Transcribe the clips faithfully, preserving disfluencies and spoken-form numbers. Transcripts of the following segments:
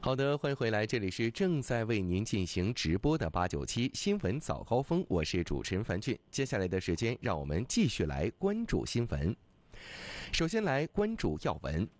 好的，欢迎回来，这里是正在为您进行直播的八九七新闻早高峰，我是主持人樊俊。接下来的时间，让我们继续来关注新闻。首先来关注要闻。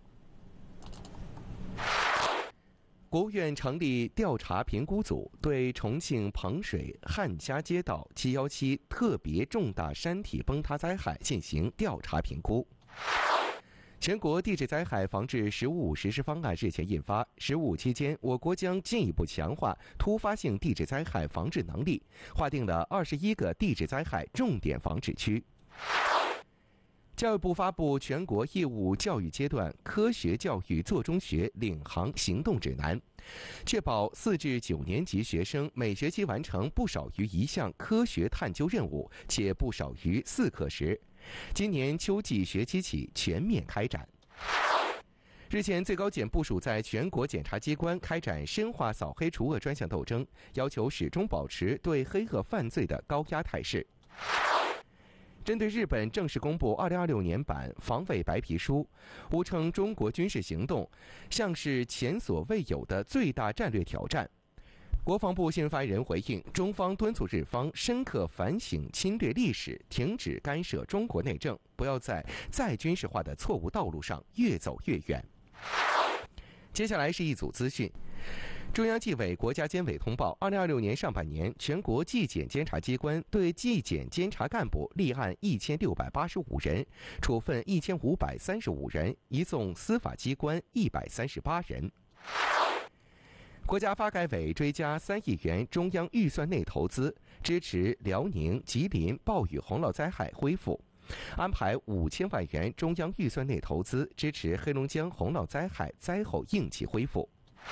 国务院成立调查评估组，对重庆彭水汉家街道七一七特别重大山体崩塌灾害进行调查评估。全国地质灾害防治“十五五”实施方案日前印发，“十五五”期间，我国将进一步强化突发性地质灾害防治能力，划定了二十一个地质灾害重点防治区。教育部发布全国义务教育阶段科学教育做中学领航行动指南，确保四至九年级学生每学期完成不少于一项科学探究任务，且不少于四课时。今年秋季学期起全面开展。日前，最高检部署在全国检察机关开展深化扫黑除恶专项斗争，要求始终保持对黑恶犯罪的高压态势。针对日本正式公布二零二六年版防卫白皮书，误称中国军事行动像是前所未有的最大战略挑战。国防部新闻发言人回应，中方敦促日方深刻反省侵略历史，停止干涉中国内政，不要在再军事化的错误道路上越走越远。接下来是一组资讯。中央纪委国家监委通报，二零二六年上半年，全国纪检监察机关对纪检监察干部立案一千六百八十五人，处分一千五百三十五人，移送司法机关一百三十八人。国家发改委追加三亿元中央预算内投资，支持辽宁、吉林暴雨洪涝灾害恢复，安排五千万元中央预算内投资，支持黑龙江洪涝灾害灾后应急恢复。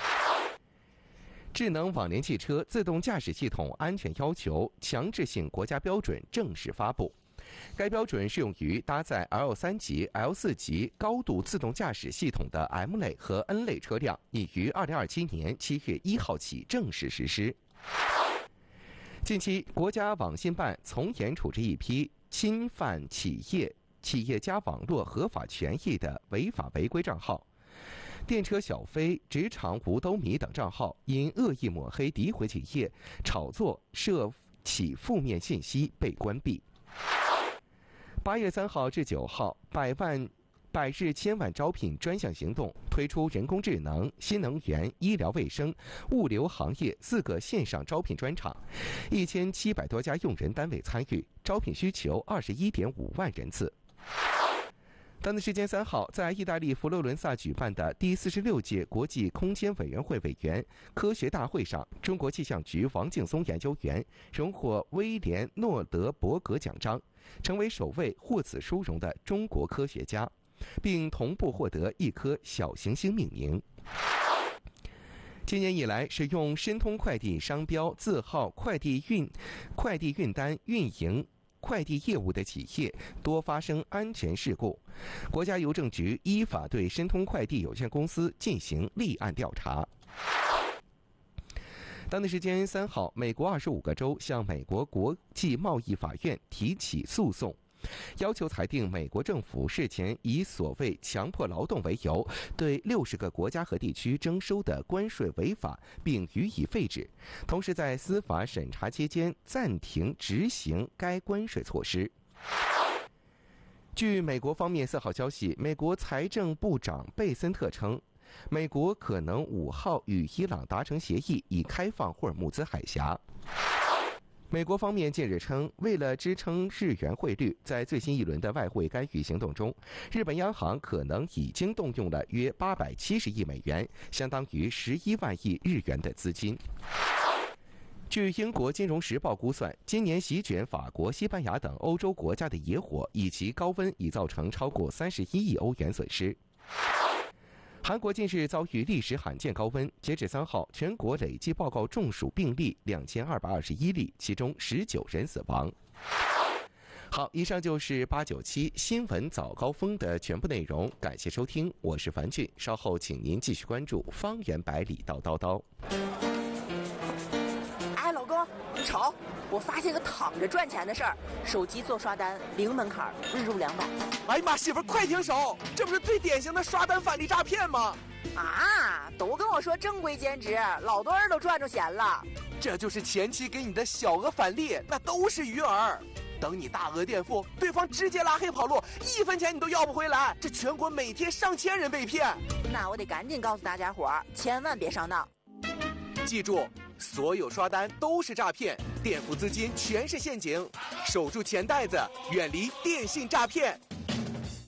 智能网联汽车自动驾驶系统安全要求强制性国家标准正式发布，该标准适用于搭载 L 三 级、L 四 级高度自动驾驶系统的 M 类和 N 类车辆，已于二零二七年七月一号起正式实施。近期，国家网信办从严处置一批侵犯企业、企业家网络合法权益的违法违规账号。电车小飞、职场五斗米等账号因恶意抹黑诋毁企业、炒作涉企负面信息被关闭。八月三号至九号，百万百日千万招聘专项行动推出人工智能、新能源、医疗卫生、物流行业四个线上招聘专场，一千七百多家用人单位参与，招聘需求二十一点五万人次。当地时间三号，在意大利佛罗伦萨举办的第四十六届国际空间委员会委员科学大会上，中国气象局王劲松研究员荣获威廉诺德伯格奖章，成为首位获此殊荣的中国科学家，并同步获得一颗小行星命名。今年以来，使用申通快递商标字号快递运快递运单运营快递业务的企业多发生安全事故，国家邮政局依法对申通快递有限公司进行立案调查。当地时间三号，美国二十五个州向美国国际贸易法院提起诉讼，要求裁定美国政府事前以所谓强迫劳动为由，对六十个国家和地区征收的关税违法，并予以废止，同时在司法审查期间暂停执行该关税措施。据美国方面四号消息，美国财政部长贝森特称，美国可能五号与伊朗达成协议，以开放霍尔木兹海峡。美国方面近日称，为了支撑日元汇率，在最新一轮的外汇干预行动中，日本央行可能已经动用了约八百七十亿美元，相当于十一万亿日元的资金。据英国金融时报估算，今年席卷法国、西班牙等欧洲国家的野火以及高温已造成超过三十一亿欧元损失。韩国近日遭遇历史罕见高温，截至三号，全国累计报告中暑病例两千二百二十一例，其中十九人死亡。好，以上就是八九七新闻早高峰的全部内容，感谢收听，我是樊俊，稍后请您继续关注方圆百里叨叨叨。 哎，老公，你吵！ 我发现个躺着赚钱的事儿，手机做刷单零门槛，日入两百。 哎呀妈，媳妇儿快停手！这不是最典型的刷单返利诈骗吗？ 啊，都跟我说正规兼职，老多人都赚着钱了。 这就是前期给你的小额返利，那都是鱼饵。等你大额垫付，对方直接拉黑跑路，一分钱你都要不回来。这全国每天上千人被骗。 那我得赶紧告诉大家伙儿，千万别上当。 记住，所有刷单都是诈骗，垫付资金全是陷阱，守住钱袋子，远离电信诈骗。